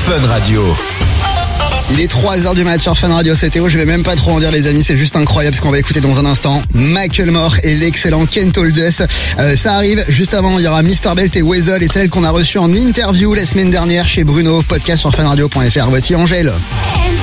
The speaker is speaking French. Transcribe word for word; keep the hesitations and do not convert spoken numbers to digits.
Fun Radio. Il est trois heures du mat sur Fun Radio, c'est Théo, je vais même pas trop en dire les amis, c'est juste incroyable ce qu'on va écouter dans un instant. Macklemore et l'excellent Ken Told Us. Euh, ça arrive, juste avant il y aura Mister Belt et Weasel et celle qu'on a reçue en interview la semaine dernière chez Bruno, podcast sur funradio point f r. Voici Angèle.